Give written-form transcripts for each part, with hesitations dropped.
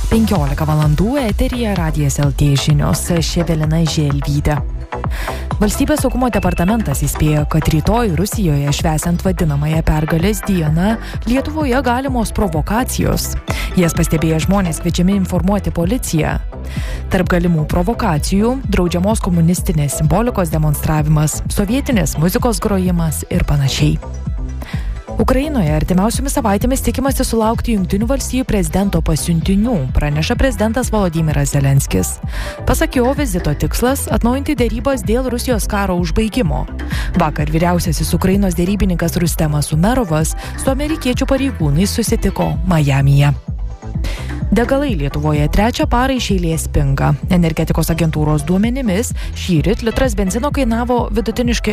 15 valandų eteryje Radijas LT žinios, Evelina Želvytė. Valstybės saugumo departamentas įspėjo, kad rytoj Rusijoje švęsiant vadinamąją pergalės dieną Lietuvoje galimos provokacijos. Jas pastebėję žmonės kviečiami informuoti policiją. Tarp galimų provokacijų draudžiamos komunistinės simbolikos demonstravimas, sovietinės muzikos grojimas ir panašiai. Ukrainoje artimiausiomis savaitėmis tikimasi sulaukti Jungtinių valstijų prezidento pasiuntinių, praneša prezidentas Volodymyras Zelenskis. Pasak jo, vizito tikslas – atnaujinti derybas dėl Rusijos karo užbaigimo. Vakar vyriausiasis Ukrainos derybininkas Rustemas Umerovas su amerikiečių pareigūnais susitiko Majamyje. Degalai Lietuvoje trečią parą iš eilės pinga. Energetikos agentūros duomenimis šįryt litras benzino kainavo vidutiniškai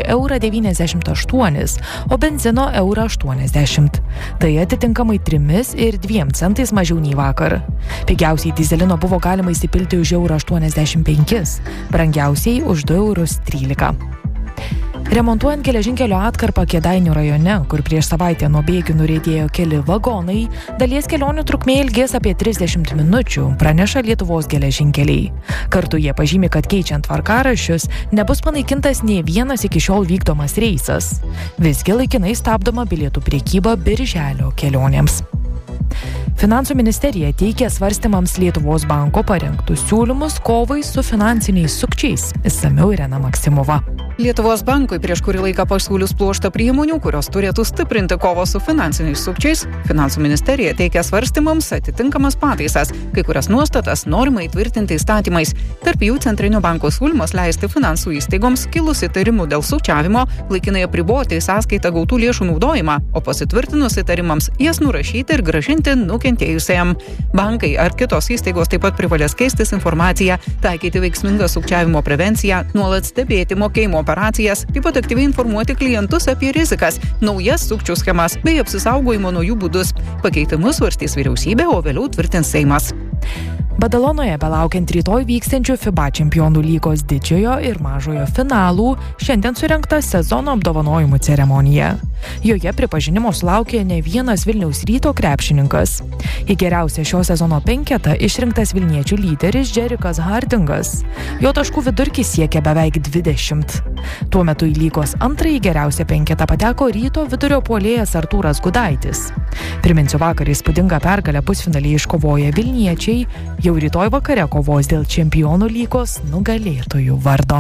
€98, o benzino €80. Tai atitinkamai 3 ir 2 centais mažiau nei vakar. Pigiausiai dyzelino buvo galima įsipilti už €85, brangiausiai už €2,13. Remontuojant geležinkelio atkarpą Kėdainių rajone, kur prieš savaitę nuo bėgių nuriedėjo keli vagonai, dalies kelionių trukmė ilgės apie 30 minučių, praneša Lietuvos geležinkeliai. Kartu jie pažymi, kad keičiant tvarkaraščius nebus panaikintas nė vienas iki šiol vykdomas reisas. Visgi laikinai stabdoma bilietų prekyba birželio kelionėms. Finansų ministerija teikia svarstymams Lietuvos banko parengtus siūlymus kovai su finansiniais sukčiais. Išsamiau Irena Maksimova. Lietuvos bankui prieš kurį laiką pasiūlius pluoštą priemonių, kurios turėtų stiprinti kovą su finansiniais sukčiais, Finansų ministerija teikia svarstymams atitinkamas pataisas, kai kurias nuostatas norima įtvirtinti įstatymais. Tarp jų Centrinio banko siūlymas leisti finansų įstaigoms kilus įtarimų dėl sukčiavimo laikinai apriboti į sąskaitą gautų lėšų naudojimą, o pasitvirtinus įtarimams jas nurašyti ir grąžinti nukentėjusiam. Bankai ar kitos įstaigos taip pat privalės keistis informaciją, taikyti veiksmingą sukčiavimo prevenciją, nuolat stebėti mokėjimo operacijas, taip pat aktyviai informuoti klientus apie rizikas, naujas sukčių schemas bei apsisaugojimo nuo jų būdus. Pakeitimus svarstys vyriausybė, o vėliau tvirtins Seimas. Badalonoje belaukiant rytoj vykstančių FIBA čempionų lygos didžiojo ir mažojo finalų, šiandien surengta sezono apdovanojimų ceremonija. Joje pripažinimo sulaukė ne vienas Vilniaus Ryto krepšininkas. Į geriausią šio sezono penketą išrinktas vilniečių lyderis Džerikas Hardingas. Jo taškų vidurkis siekia beveik 20. Tuo metu į lygos antrąjį geriausią penketą pateko Ryto vidurio puolėjas Artūras Gudaitis. Priminsiu, vakar įspūdingą pergalę pusfinalį iškovoję vilniečiai jau rytoj vakare kovos dėl čempionų lygos nugalėtojų vardo.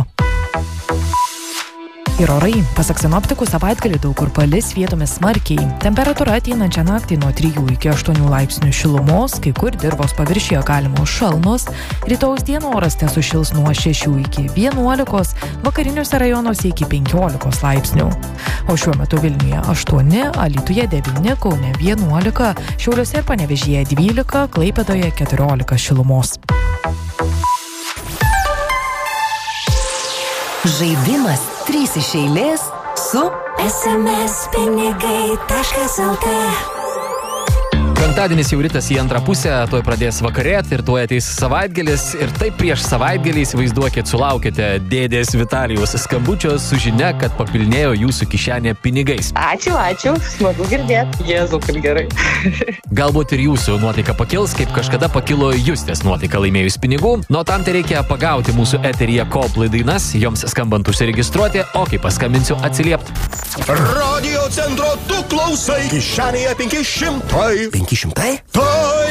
Ir orai. Pasak sinoptikų, savaitgalį daug kur palis, vietomis smarkiai. Temperatūra ateinančią naktį nuo 3 iki 8 laipsnių šilumos, kai kur dirvos paviršiuje galimos šalnos. Rytojaus dieną oras tesušils nuo 6 iki 11, vakariniuose rajonuose iki 15 laipsnių. O šiuo metu Vilniuje 8, Alytuje 9, Kaune 11, Šiauliuose ir Panevėžyje 12, Klaipėdoje 14 šilumos. Žaidimas 3 iš eilės su smspinigai.lt. Penktadienis jau rytas į antrą pusę, tuoj pradės vakarėti ir tuoj ateis savaitgalis. Ir taip prieš savaitgalį įsivaizduokit, sulaukite dėdės Vitalijaus skambučio su žinia, kad papilnėjo jūsų kišenė pinigais. Ačiū, smagu girdėti. Jėzau, kaip gerai. Galbūt ir jūsų nuotaika pakils, kaip kažkada pakilo Justės nuotaika laimėjus pinigų. Nuo tam tai reikia pagauti mūsų eteryje Coldplay dainas, joms skambant užsiregistruoti, o kai paskambinsiu atsiliepti. Radio centro tu klausai, kišenėje 500. 500? Tai